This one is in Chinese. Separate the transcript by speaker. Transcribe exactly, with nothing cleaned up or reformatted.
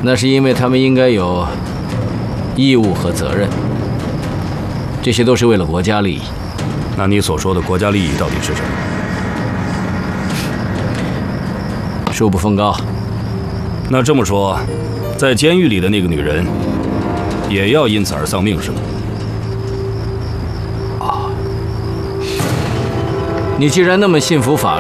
Speaker 1: 那是因为他们应该有义务和责任，这些都是为了国家利益。
Speaker 2: 那你所说的国家利益到底是什么？
Speaker 1: 恕不奉告。
Speaker 2: 那这么说，在监狱里的那个女人，也要因此而丧命，是吗？
Speaker 1: 啊！你既然那么信服法律。